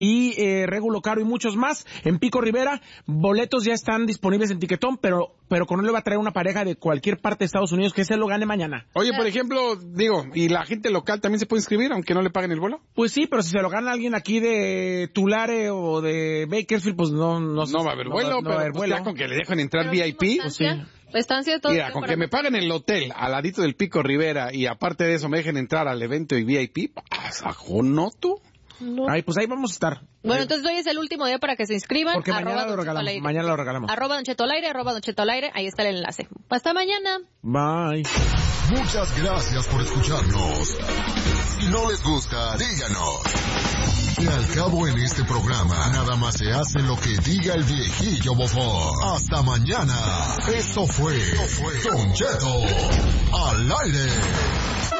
y Regulo Caro y muchos más en Pico Rivera. Boletos ya están disponibles en Tiquetón, pero con él le va a traer una pareja de cualquier parte de Estados Unidos que se lo gane mañana. Oye, por ejemplo, ¿y la gente local también se puede inscribir aunque no le paguen el vuelo? Pues sí, pero si se lo gana alguien aquí de Tulare o de Bakersfield, pues no va a haber vuelo, pero pues ya con que le dejen entrar VIP. Pues sí. La estancia todo. Mira, con que me paguen el hotel al ladito del Pico Rivera y aparte de eso me dejen entrar al evento y VIP, ¿no tú? No. Ay, pues ahí vamos a estar. Bueno, entonces hoy es el último día para que se inscriban. Porque mañana lo regalamos. @Don Cheto al aire, ahí está el enlace. Hasta mañana. Bye. Muchas gracias por escucharnos. Si no les gusta, díganos. Y al cabo en este programa, nada más se hace lo que diga el viejillo bofón. Hasta mañana. Esto fue Don Cheto al aire.